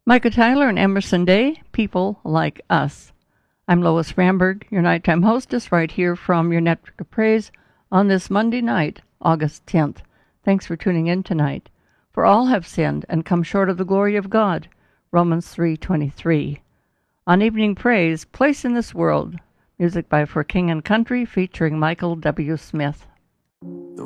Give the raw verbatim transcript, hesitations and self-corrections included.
Micah Tyler and Emerson Day, People Like Us. I'm Lois Ramberg, your nighttime hostess, right here from your Network of Praise on this Monday night, August tenth. Thanks for tuning in tonight. For all have sinned and come short of the glory of God, Romans three twenty-three. On Evening Praise, Place in This World, music by For King and Country featuring Michael W. Smith.